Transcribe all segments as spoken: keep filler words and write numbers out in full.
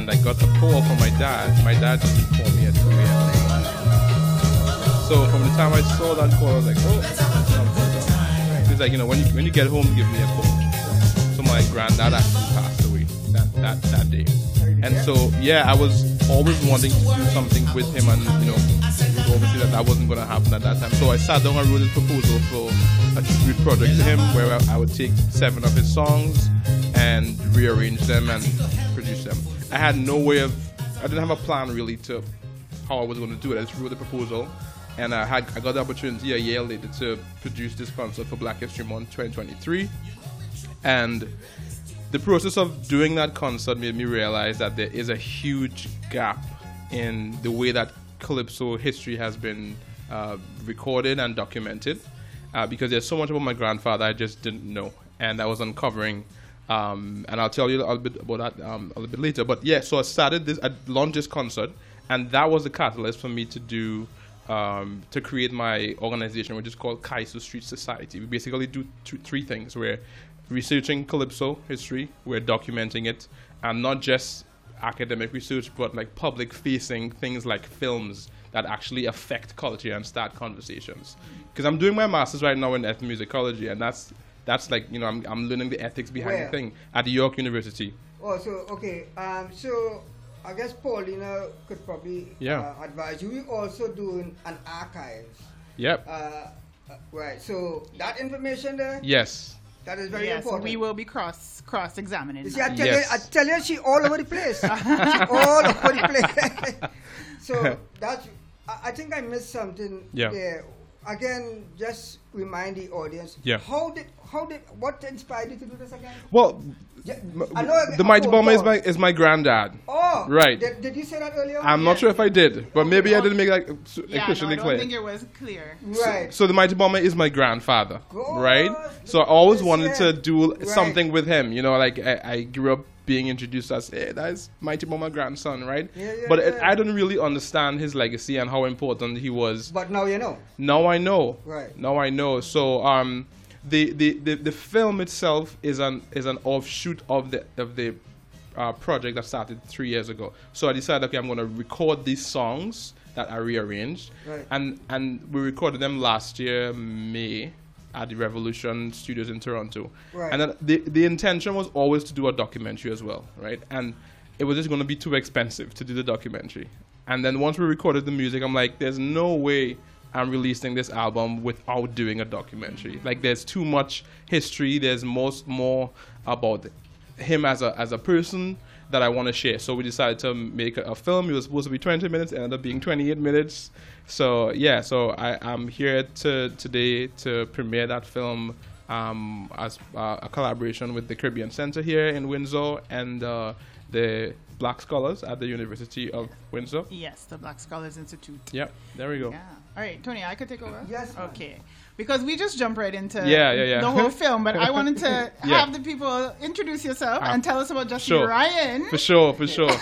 and I got a call from my dad. My dad just called me at two a.m. So from the time I saw that call, I was like, oh. He's like, you know, when you when you get home, give me a call. So my granddad actually passed away that that, that day. And so, yeah, I was always wanting to do something with him, and, you know, obviously that that wasn't going to happen at that time. So I sat down and wrote this proposal for a tribute project to him, where I would take seven of his songs and rearrange them and produce them. I had no way of, I didn't have a plan really to how I was going to do it. I just wrote the proposal, and I had I got the opportunity a year later to produce this concert for Black History Month twenty twenty-three, and the process of doing that concert made me realize that there is a huge gap in the way that Calypso history has been uh, recorded and documented, uh, because there's so much about my grandfather I just didn't know, and I was uncovering, um, and I'll tell you a little bit about that um, a little bit later. But yeah, so I started this, I launched this concert, and that was the catalyst for me to do, um, to create my organization, which is called Kaiso Street Society. We basically do two, three things. We're researching Calypso history, we're documenting it, and not just academic research, but like public-facing things like films that actually affect culture and start conversations. Because I'm doing my master's right now in ethnomusicology, and that's that's like, you know, I'm I'm learning the ethics behind Where? the thing at York University. Oh, so okay. Um, so I guess Paulina could probably Yeah. uh, advise you. We also doing an archives. Yep. Uh, uh, right. So that information there, Yes. that is very Yes, important. we will be cross cross examining. You see, I tell Yes. you, I tell you, she all over the place. She all over the place. So that's. I, I think I missed something Yeah. there. Again, just remind the audience. Yeah. How did how did what inspired you to do this again? Well, Yeah, m- I know the a Mighty phone Bomber is call. my is my granddad. Oh, Right. Did, did you say that earlier? I'm not sure if I did, but maybe I Oh, didn't make like s- Yeah, no, officially I don't clear. think it was clear. Right. So the Mighty Bomber is my grandfather, God. right? So I always wanted to Listen. do Right. something with him. You know, like I, I grew up being introduced as, hey, that's Mighty Bomber grandson, right? Yeah, yeah, but it, yeah. I didn't really understand his legacy and how important he was. But now you know. Now I know. Right. Now I know. So um, the, the, the, the film itself is an is an offshoot of the of the uh, project that started three years ago. So I decided, okay, I'm going to record these songs that I rearranged, Right. and and we recorded them last year May at the Revolution Studios in Toronto. Right. And then the the intention was always to do a documentary as well, right? And it was just going to be too expensive to do the documentary. And then once we recorded the music, I'm like, there's no way I'm releasing this album without doing a documentary. Like, there's too much history. There's most more about him as a as a person that I want to share. So we decided to make a, a film. It was supposed to be twenty minutes. It ended up being twenty-eight minutes. So yeah, so I, I'm here to today to premiere that film um, as uh, a collaboration with the Caribbean Center here in Windsor and uh, the Black Scholars at the University of Windsor. Yes, the Black Scholars Institute. Yep, there we go. Yeah. All right, Tony, I could take over? Yes, ma'am. Okay. Because we just jumped right into Yeah, yeah, yeah. the whole film, but I wanted to Yeah. have the people introduce yourself Ah, and tell us about Justin sure. Ryan. For sure, for sure.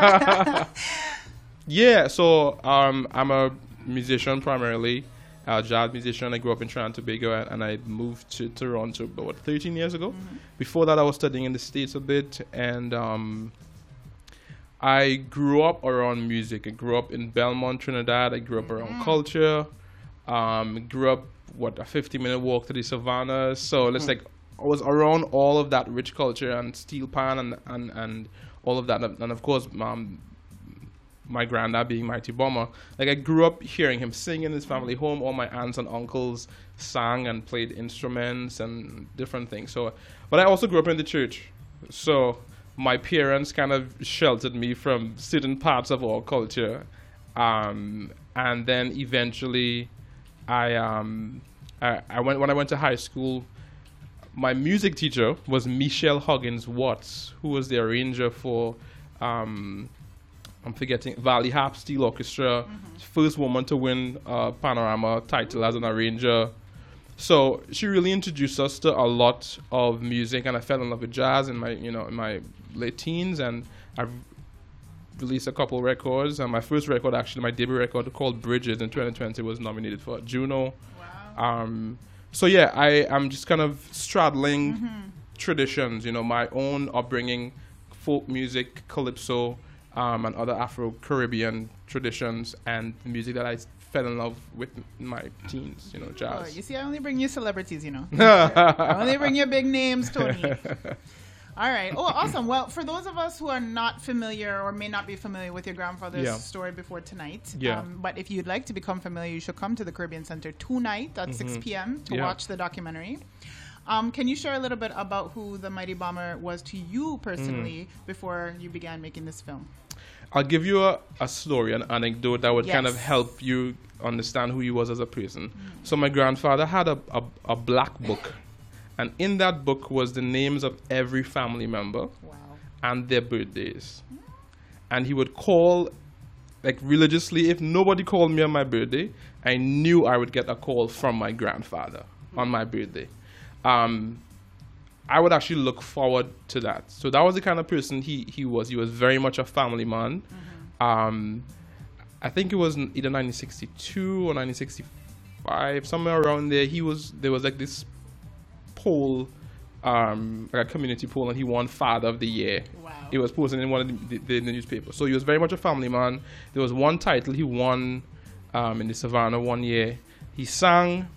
Yeah, so um, I'm a musician primarily, a jazz musician. I grew up in Trinidad and Tobago, and, and I moved to Toronto about thirteen years ago. Mm-hmm. Before that, I was studying in the States a bit, and um, I grew up around music. I grew up in Belmont, Trinidad. I grew up around Mm-hmm. culture. Um, grew up, what, a fifty-minute walk to the savannah. So it's like I was around all of that rich culture and steel pan and, and, and all of that. And, and of course, um, my granddad being Mighty Bomber. Like, I grew up hearing him sing in his family home. All my aunts and uncles sang and played instruments and different things. So, but I also grew up in the church. So my parents kind of sheltered me from certain parts of our culture. Um, and then eventually I, um, I, I went, when I went to high school, my music teacher was Michelle Huggins Watts, who was the arranger for, um, I'm forgetting, Valley Harp Steel Orchestra, first woman to win a Panorama title as an arranger. So she really introduced us to a lot of music, and I fell in love with jazz in my, you know, in my late teens, and I've released a couple records. And my first record, actually, my debut record called Bridges in twenty twenty, was nominated for a Juno. Wow. Um, so yeah, I am just kind of straddling traditions, you know, my own upbringing folk music, calypso, um, and other Afro-Caribbean traditions, and the music that I fell in love with in my teens, you know, Oh, jazz. you see, I only bring you celebrities, you know. I only bring you big names, Tony. All right. Oh, awesome. Well, for those of us who are not familiar or may not be familiar with your grandfather's Yeah. story before tonight, Yeah. um, but if you'd like to become familiar, you should come to the Caribbean Center tonight at six p.m. to Yeah. watch the documentary. Um, can you share a little bit about who the Mighty Bomber was to you personally before you began making this film? I'll give you a, a story, an anecdote that would kind of Yes. help you understand who he was as a person. So my grandfather had a, a, a black book, and in that book was the names of every family member Wow. and their birthdays. And he would call, like religiously, if nobody called me on my birthday, I knew I would get a call from my grandfather on my birthday. Um, I would actually look forward to that. So that was the kind of person he, he was. He was very much a family man. Mm-hmm. Um, I think it was n- either nineteen sixty-two or nineteen sixty-five, somewhere around there. He was there was like this poll, um, like a community poll, and he won Father of the Year. Wow. It was posted in one of the, the, the newspapers. So he was very much a family man. There was one title he won um, in the Savannah one year. He sang,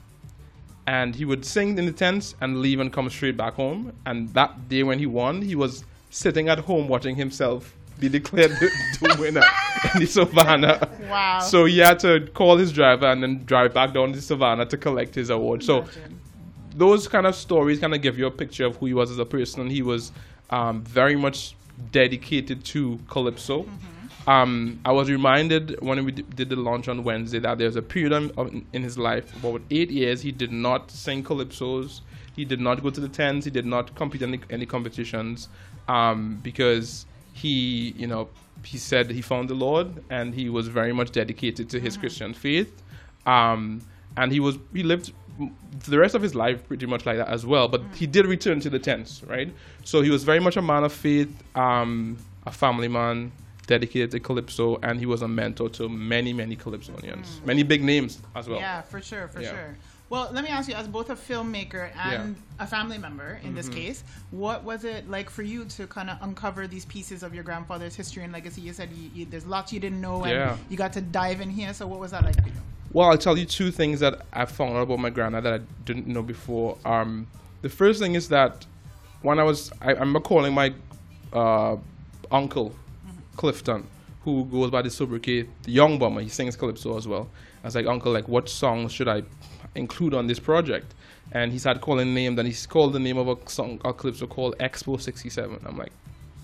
and he would sing in the tents and leave and come straight back home. And that day when he won, he was sitting at home watching himself be declared the, the winner in the Savannah. Wow. So he had to call his driver and then drive back down to Savannah to collect his award. So Imagine. those kind of stories kind of give you a picture of who he was as a person. He was um, very much dedicated to calypso. Mm-hmm. Um, I was reminded when we d- did the launch on Wednesday that there's a period of, of, in his life, about eight years, he did not sing calypsos. He did not go to the tents. He did not compete in any, any competitions um, because he, you know, he said he found the Lord and he was very much dedicated to his Christian faith. Um, and he was he lived the rest of his life pretty much like that as well. But he did return to the tents, right? So he was very much a man of faith, um, a family man, dedicated to calypso, and he was a mentor to many, many calypsonians, many big names as well. Yeah, for sure, for Yeah. sure. Well, let me ask you, as both a filmmaker and a family member in this case, what was it like for you to kind of uncover these pieces of your grandfather's history and legacy? You said you, you, there's lots you didn't know, and Yeah. you got to dive in here. So, what was that like for you? Well, I'll tell you two things that I found out about my granddad that I didn't know before. Um, the first thing is that when I was, I, I'm calling my uh, uncle, Clifton, who goes by the sobriquet, the Young Bomber. He sings calypso as well. I was like, Uncle, like, what songs should I include on this project? And he started calling names, and he called the name of a song, a calypso called Expo sixty-seven. I'm like,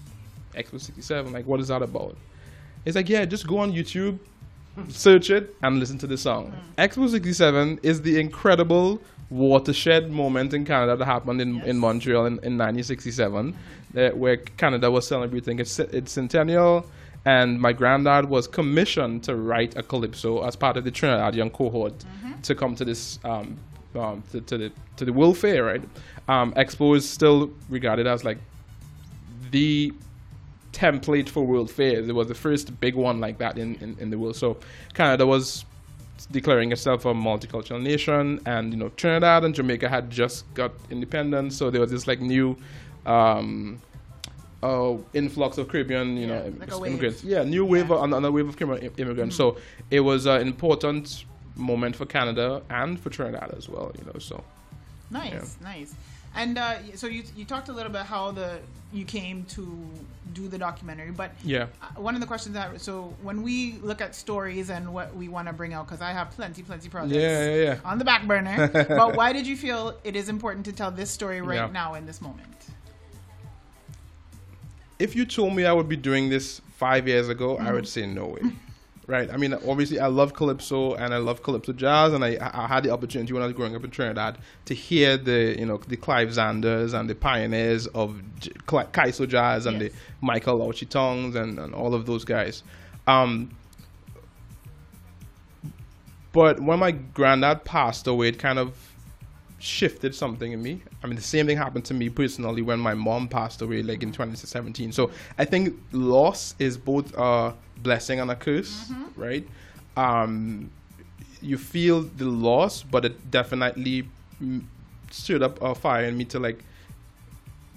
Expo sixty-seven? Like, what is that about? He's like, yeah, just go on YouTube, search it, and listen to the song. Expo sixty-seven is the incredible watershed moment in Canada that happened in, in Montreal in, in nineteen sixty-seven, uh, where Canada was celebrating its, its centennial, and my granddad was commissioned to write a calypso as part of the Trinidadian cohort to come to this um, um, to, to the to the World Fair, right? Um, Expo is still regarded as like the template for World Fairs. It was the first big one like that in, in, in the world. So Canada was declaring itself a multicultural nation, and you know Trinidad and Jamaica had just got independence, so there was this like new um, uh, influx of Caribbean, you Yeah, know, like a wave. immigrants. Yeah, new wave, Yeah. of, another wave of Caribbean im- immigrants. So it was an important moment for Canada and for Trinidad as well, you know. So Nice, nice. And uh, so you you talked a little bit how the you came to do the documentary, but yeah. uh, one of the questions that so when we look at stories and what we want to bring out, because I have plenty, plenty projects Yeah, yeah, yeah. on the back burner. But why did you feel it is important to tell this story right Yeah. now in this moment? If you told me I would be doing this five years ago, I would say no way. Right? I mean, obviously, I love calypso and I love calypso jazz, and I, I had the opportunity when I was growing up in Trinidad to hear the, you know, the Clive Zanders and the pioneers of J- Cli- Kaiso jazz and Yes. the Michael Lauchitongs and, and all of those guys. Um, but when my granddad passed away, it kind of shifted something in me. I mean, the same thing happened to me personally when my mom passed away, like in twenty seventeen. So I think loss is both a blessing and a curse, right? Um, you feel the loss, but it definitely mm, stirred up a fire in me to like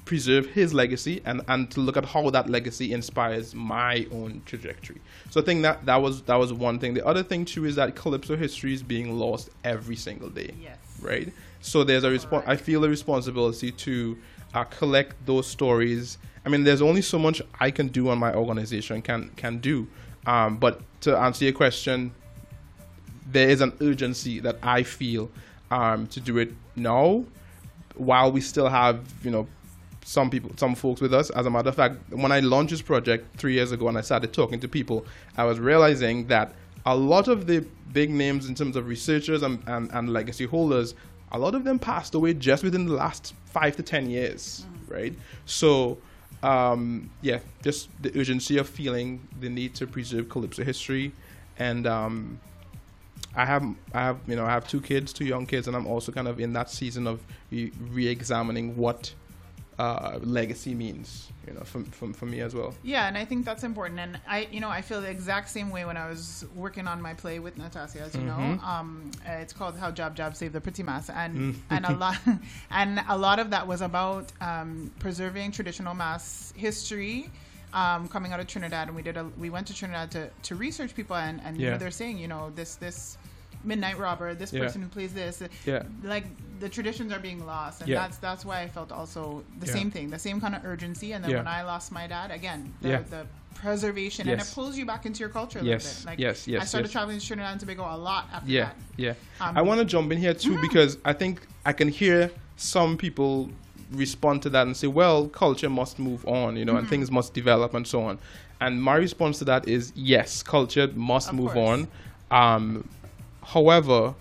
preserve his legacy and, and to look at how that legacy inspires my own trajectory. So I think that, that was that was one thing. The other thing too is that Calypso history is being lost every single day. Yes. Right? So there's a respo- I feel a responsibility to uh, collect those stories. I mean, there's only so much I can do on my organization can can do. Um, but to answer your question, there is an urgency that I feel um, to do it now, while we still have, you know, some people, some folks with us. As a matter of fact, when I launched this project three years ago and I started talking to people, I was realizing that a lot of the big names in terms of researchers and, and, and legacy holders, a lot of them passed away just within the last five to ten years, mm-hmm. right? So, um, yeah, just the urgency of feeling the need to preserve Calypso history. And um, I have, I have, you know, I have two kids, two young kids, and I'm also kind of in that season of re- re-examining what uh, legacy means, you know, for, for, for me as well. Yeah, and I think that's important. And I, you know, I feel the exact same way when I was working on my play with Natasha, as you Mm-hmm. know. Um, uh, it's called How Jab Jab Saved the Pretty Mass, and and a lot, and a lot of that was about um, preserving traditional mass history. Um, coming out of Trinidad, and we did a, we went to Trinidad to, to research people, and, and Yeah. you know, they're saying, you know, this this midnight robber, this Yeah. person who plays this, Yeah. like the traditions are being lost, and Yeah. that's that's why I felt also the Yeah. same thing, the same kind of urgency. And then Yeah. when I lost my dad, again, the, Yeah. the preservation, and it Yes. pulls you back into your culture a Yes. little bit. Like, Yes, yes, I started yes. traveling to Trinidad and Tobago a lot after Yeah, that. yeah. Um, I want to jump in here too mhm. because I think I can hear some people respond to that and say, well, culture must move on, you know, and Mhm. things must develop and so on. And my response to that is, yes, culture must Of move course. on. Um, however,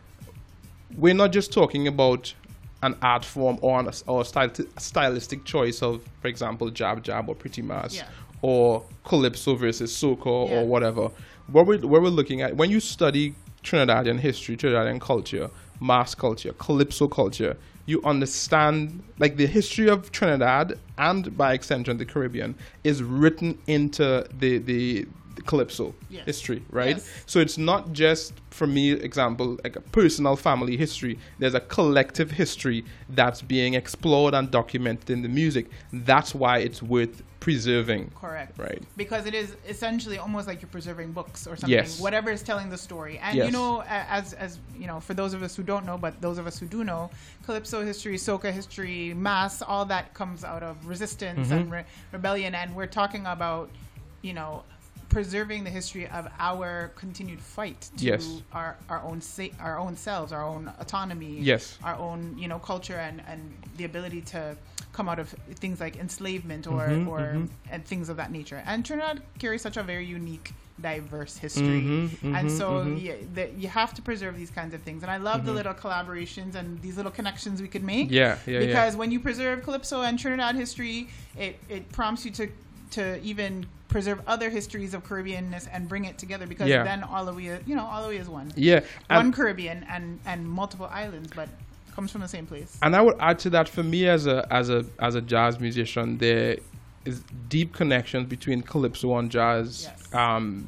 we're not just talking about an art form or, an, or a style, stylistic choice of, for example, Jab Jab or Pretty Mass, Yeah. or Calypso versus Soca Yeah. or whatever. What we're, what we're looking at, when you study Trinidadian history, Trinidadian culture, mass culture, Calypso culture, you understand, like, the history of Trinidad and by extension the Caribbean is written into the, the, the Calypso Yes. history, right? Yes. So it's not just, for me, example, like a personal family history. There's a collective history that's being explored and documented in the music. That's why it's worth preserving. Correct. Right. Because it is essentially almost like you're preserving books or something. Yes. Whatever is telling the story. And Yes. you know, a- as as you know, for those of us who don't know, but those of us who do know, Calypso history, Soca history, mass, all that comes out of resistance Mhm. and re- rebellion. And we're talking about, you know, preserving the history of our continued fight to Yes. our our own sa- our own selves, our own autonomy, Yes. our own, you know, culture, and and the ability to come out of things like enslavement or Mhm, or mhm. and things of that nature. And Trinidad carries such a very unique, diverse history, Mhm, and mhm, so mhm. yeah, the, you have to preserve these kinds of things. And I love the little collaborations and these little connections we could make. Yeah, yeah, yeah. Because when you preserve Calypso and Trinidad history, it it prompts you to to even preserve other histories of Caribbeanness and bring it together, because Yeah. then all of we, you know, all of we is one. Yeah. One And, Caribbean and and multiple islands, but comes from the same place. and I would add to that, for me as a as a as a jazz musician, there is deep connections between Calypso and jazz. Yes. Um,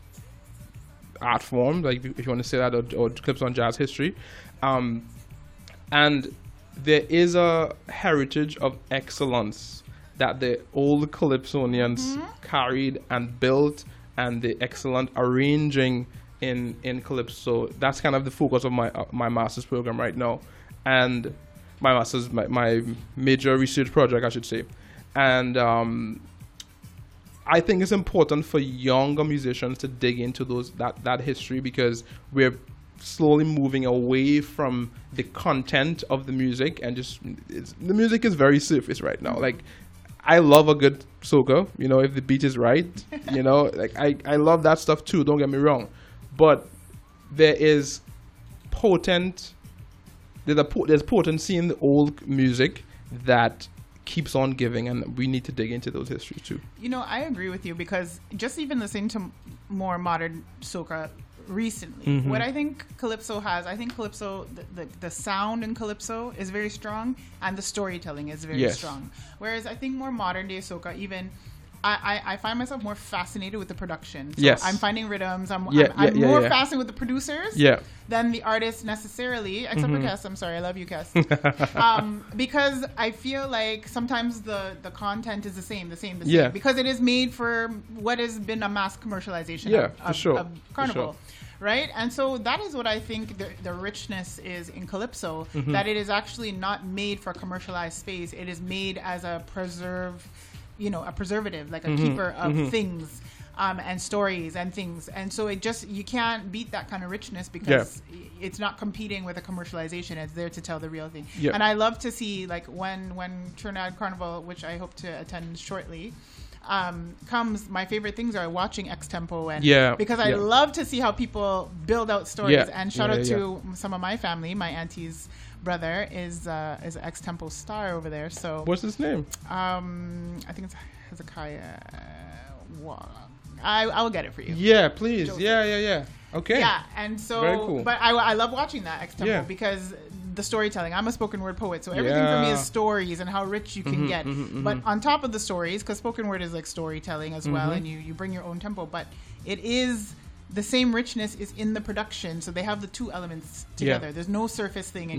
art form, like if you want to say that, or, or Calypso and jazz history. Um, and there is a heritage of excellence that the old Calypsonians carried and built, and the excellent arranging in in Calypso. That's kind of the focus of my uh, my master's program right now, and my master's my, my major research project, I should say. And um, I think it's important for younger musicians to dig into those that that history, because we're slowly moving away from the content of the music, and just it's, the music is very surface right now. Like, I love a good soca, you know, if the beat is right, you know, like I, I love that stuff too, don't get me wrong. But there is potent, there's, a, po- there's potency in the old music that keeps on giving, and we need to dig into those histories too. You know, I agree with you, because just even listening to m- more modern soca recently, Mhm. what I think Calypso has, I think Calypso, the, the, the sound in Calypso is very strong, and the storytelling is very Yes. strong. Whereas I think more modern day soca, even I, I, I find myself more fascinated with the production. So Yes. I'm finding rhythms. I'm, Yeah, I'm, I'm yeah, yeah, more yeah. fascinated with the producers Yeah. than the artists necessarily, except Mm-hmm. for Kes. I'm sorry, I love you, Kes. um, because I feel like sometimes the, the content is the same, the same, the same. Yeah. Because it is made for what has been a mass commercialization Yeah, of, for of, sure, of for Carnival. sure. Right? And so that is what I think the, the richness is in Calypso, Mm-hmm. that it is actually not made for commercialized space. It is made as a preserve, you know, a preservative, like a Mm-hmm. keeper of things um, and stories and things. And so it just, you can't beat that kind of richness because it's not competing with a commercialization. It's there to tell the real thing. Yeah. And I love to see, like, when, when Trinidad Carnival, which I hope to attend shortly, um, comes, my favorite things are watching X-Tempo. And Yeah, because I yeah. love to see how people build out stories. Yeah, And shout yeah, out yeah, to some of my family. My auntie's brother is uh, is an X-Tempo star over there. So What's his name? um, I think it's Hezekiah. Wa- I I will get it for you. Yeah, please. Joseph. Yeah, yeah, yeah. Okay. Yeah, and so, Very cool. but I, I love watching that X Tempo Yeah. because the storytelling. I'm a spoken word poet, so everything for me Yeah. is stories and how rich you can get. But on top of the stories, because spoken word is like storytelling as well, and you, you bring your own tempo, but it is the same richness is in the production, so they have the two elements Yeah. together. There's no surface thing.